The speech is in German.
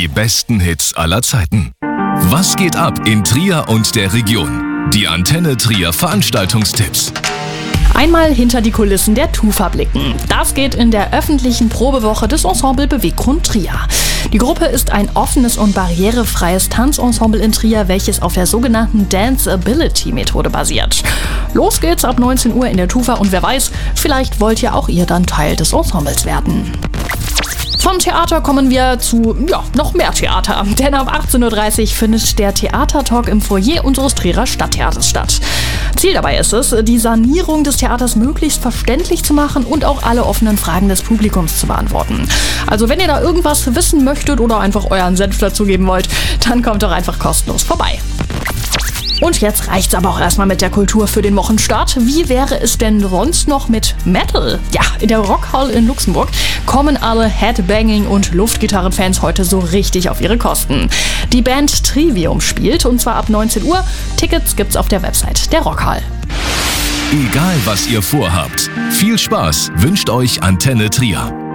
Die besten Hits aller Zeiten. Was geht ab in Trier und der Region? Die Antenne Trier Veranstaltungstipps. Einmal hinter die Kulissen der TUFA blicken. Das geht in der öffentlichen Probewoche des Ensemble Beweggrund Trier. Die Gruppe ist ein offenes und barrierefreies Tanzensemble in Trier, welches auf der sogenannten Dance-Ability-Methode basiert. Los geht's ab 19 Uhr in der TUFA und wer weiß, vielleicht wollt ja auch ihr dann Teil des Ensembles werden. Vom Theater kommen wir zu, noch mehr Theater. Denn ab 18.30 Uhr findet der Theatertalk im Foyer unseres Trierer Stadttheaters statt. Ziel dabei ist es, die Sanierung des Theaters möglichst verständlich zu machen und auch alle offenen Fragen des Publikums zu beantworten. Also wenn ihr da irgendwas wissen möchtet oder einfach euren Senf dazugeben wollt, dann kommt doch einfach kostenlos vorbei. Und jetzt reicht's aber auch erstmal mit der Kultur für den Wochenstart. Wie wäre es denn sonst noch mit Metal? Ja, in der Rockhall in Luxemburg kommen alle Headbanging- und Luftgitarrenfans heute so richtig auf ihre Kosten. Die Band Trivium spielt und zwar ab 19 Uhr. Tickets gibt's auf der Website der Rockhall. Egal was ihr vorhabt, viel Spaß wünscht euch Antenne Trier.